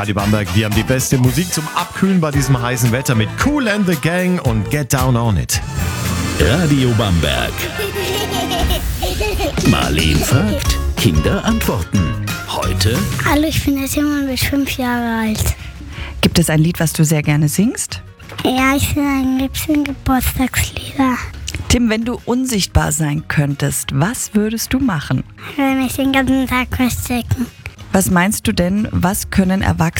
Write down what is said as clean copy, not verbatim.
Radio Bamberg, wir haben die beste Musik zum Abkühlen bei diesem heißen Wetter mit Kool and the Gang und Get Down on It. Radio Bamberg. Marleen fragt, Kinder antworten. Heute: Hallo, ich bin der Simon, bin 5 Jahre alt. Gibt es ein Lied, was du sehr gerne singst? Ja, ich singe am liebsten Geburtstagslieder. Tim, wenn du unsichtbar sein könntest, was würdest du machen? Ich will mich den ganzen Tag verstecken. Was meinst du denn, was können Erwachsene